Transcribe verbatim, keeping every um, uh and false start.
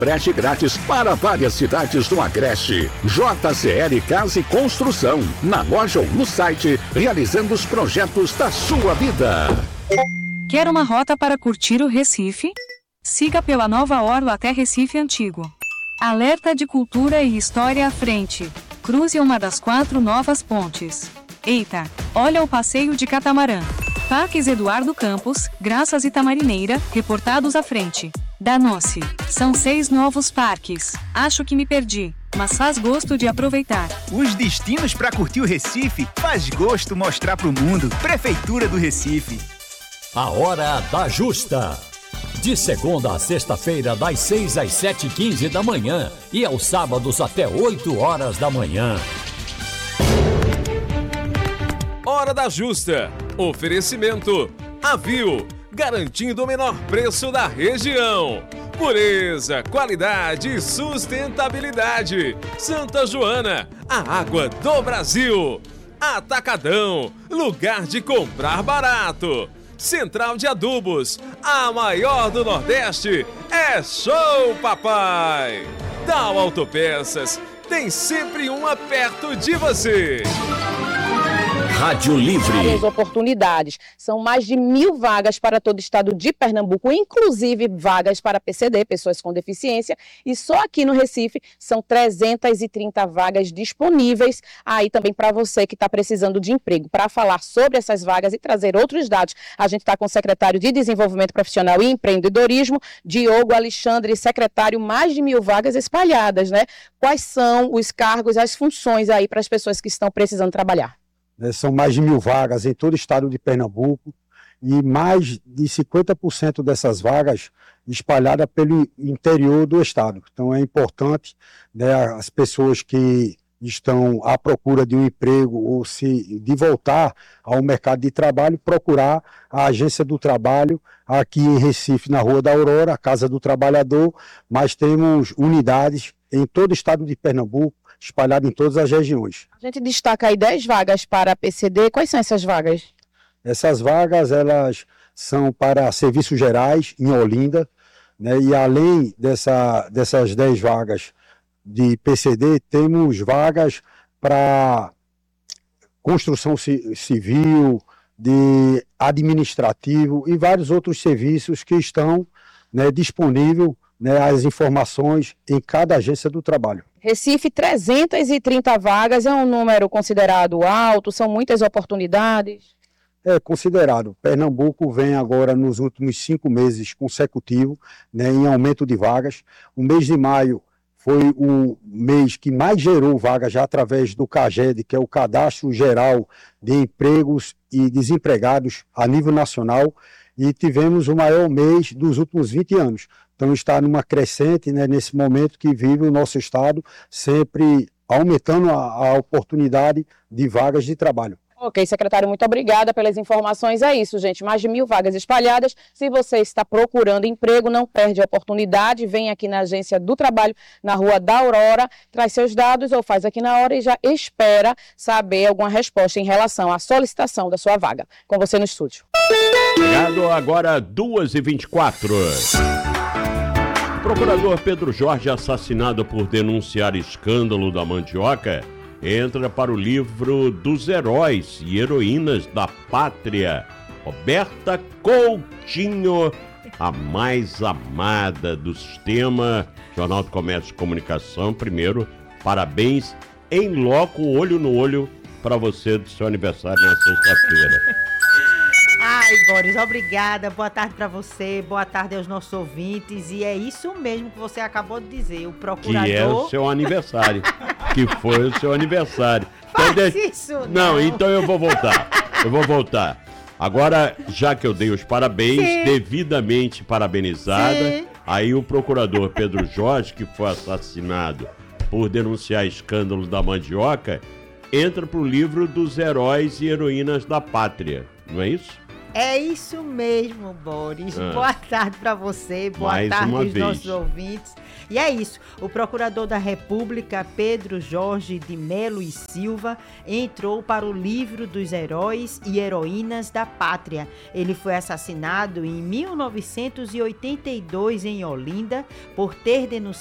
Frete grátis para várias cidades do Agreste. J C L Casa e Construção. Na loja ou no site, realizando os projetos da sua vida. Quer uma rota para curtir o Recife? Siga pela Nova Orla até Recife Antigo. Alerta de cultura e história à frente. Cruze uma das quatro novas pontes. Eita, olha o passeio de catamarã. Parques Eduardo Campos, Graças e Tamarineira, reportados à frente. Danou-se. São seis novos parques. Acho que me perdi, mas faz gosto de aproveitar. Os destinos para curtir o Recife faz gosto mostrar pro mundo. Prefeitura do Recife. A Hora da Justa. De segunda a sexta-feira, das seis às sete e quinze da manhã e aos sábados até oito horas da manhã. Hora da Justa. Oferecimento Avil, garantindo o menor preço da região. Pureza, qualidade e sustentabilidade. Santa Joana, a água do Brasil. Atacadão, lugar de comprar barato. Central de Adubos, a maior do Nordeste. É show, papai! Tal Autopeças, tem sempre uma perto de você. Rádio Livre. Várias oportunidades. São mais de mil vagas para todo o estado de Pernambuco, inclusive vagas para P C D, pessoas com deficiência. E só aqui no Recife são trezentas e trinta vagas disponíveis. Aí também para você que está precisando de emprego. Para falar sobre essas vagas e trazer outros dados, a gente está com o secretário de Desenvolvimento Profissional e Empreendedorismo, Diogo Alexandre, secretário, mais de mil vagas espalhadas, né? Quais são os cargos, as funções aí para as pessoas que estão precisando trabalhar? São mais de mil vagas em todo o estado de Pernambuco e mais de cinquenta por cento dessas vagas espalhadas pelo interior do estado. Então é importante, né, as pessoas que estão à procura de um emprego ou se de voltar ao mercado de trabalho, procurar a Agência do Trabalho aqui em Recife, na Rua da Aurora, a Casa do Trabalhador, mas temos unidades em todo o estado de Pernambuco, espalhado em todas as regiões. A gente destaca aí dez vagas para a P C D. Quais são essas vagas? Essas vagas, elas são para serviços gerais em Olinda, né? E além dessa, dessas dez vagas de P C D, temos vagas para construção civil, de administrativo e vários outros serviços que estão, né, disponíveis, né, as informações em cada agência do trabalho. Recife, trezentas e trinta vagas, é um número considerado alto, são muitas oportunidades? É considerado. Pernambuco vem agora nos últimos cinco meses consecutivos, né, em aumento de vagas. O mês de maio foi o mês que mais gerou vagas já através do CAGED, que é o Cadastro Geral de Empregos e Desempregados a nível nacional, e tivemos o maior mês dos últimos vinte anos. Então está numa crescente, né, nesse momento que vive o nosso estado, sempre aumentando a, a oportunidade de vagas de trabalho. Ok, secretário, muito obrigada pelas informações. É isso, gente, mais de mil vagas espalhadas. Se você está procurando emprego, não perde a oportunidade, vem aqui na Agência do Trabalho, na Rua da Aurora, traz seus dados ou faz aqui na hora e já espera saber alguma resposta em relação à solicitação da sua vaga. Com você no estúdio. Obrigado, agora duas e vinte e quatro. Procurador Pedro Jorge, assassinado por denunciar escândalo da mandioca, entra para o livro dos heróis e heroínas da pátria. Roberta Coutinho, a mais amada do sistema. Jornal do Comércio e Comunicação, primeiro, parabéns em loco, olho no olho, para você do seu aniversário na sexta-feira. Ai, Boris, obrigada. Boa tarde para você, boa tarde aos nossos ouvintes. E é isso mesmo que você acabou de dizer, o procurador... Que é o seu aniversário, que foi o seu aniversário. Faz então, de... isso, não. Não, então eu vou voltar, eu vou voltar. Agora, já que eu dei os parabéns, Sim. devidamente parabenizada, Sim. aí o procurador Pedro Jorge, que foi assassinado por denunciar escândalo da mandioca, entra pro livro dos heróis e heroínas da pátria, não é isso? É isso mesmo, Boris. Ah. Boa tarde para você, boa Mais tarde uma aos vez. nossos ouvintes. E é isso, o procurador da República, Pedro Jorge de Melo e Silva, entrou para o livro dos heróis e heroínas da pátria. Ele foi assassinado em mil novecentos e oitenta e dois em Olinda por ter denunciado